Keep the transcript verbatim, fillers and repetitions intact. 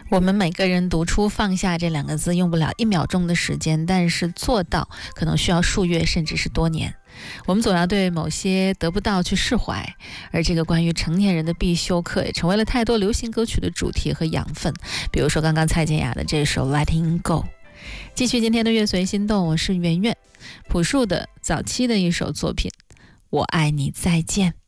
我们每个人读出放下这两个字用不了一秒钟的时间，但是做到可能需要数月甚至是多年。我们总要对某些得不到去释怀，而这个关于成年人的必修课也成为了太多流行歌曲的主题和养分。比如说刚刚蔡健雅的这首 Letting Go。 继续今天的乐随心动，我是圆圆。朴树的早期的一首作品《我爱你再见》。